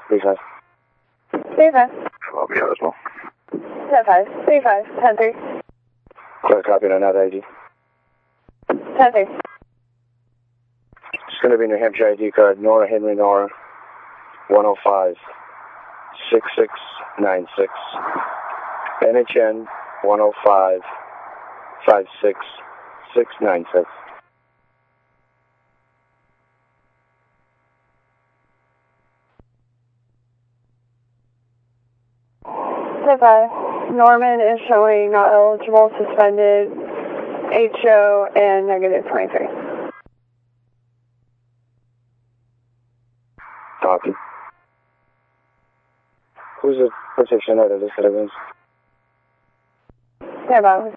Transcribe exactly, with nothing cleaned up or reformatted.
three five. three five. I'll be out as well. ten five. three five. ten three. Clear copy on that I D. ten three. It's going to be New Hampshire I D card, Nora Henry Nora, one oh five, six six nine six. N H N, one oh five, five six six nine six. ten five. Norman is showing not eligible, suspended, H O, and negative twenty-three. Copy. Who's the protection out of the citizens? Stand by.